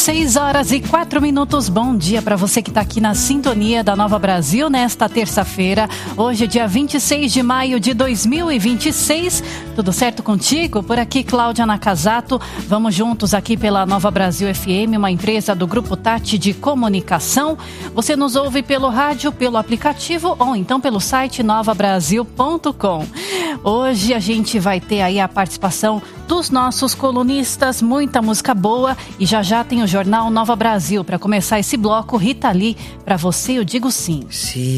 6h04. Bom dia para você que está aqui na sintonia da Nova Brasil nesta terça-feira. Hoje, dia 26 de maio de 2026. Tudo certo contigo? Por aqui, Cláudia Nakazato. Vamos juntos aqui pela Nova Brasil FM, uma empresa do Grupo Tati de Comunicação. Você nos ouve pelo rádio, pelo aplicativo ou então pelo site novabrasil.com. Hoje a gente vai ter aí a participação dos nossos colunistas, muita música boa e já tem o Jornal Nova Brasil. Para começar esse bloco, Rita Lee, para você eu digo sim. Sim.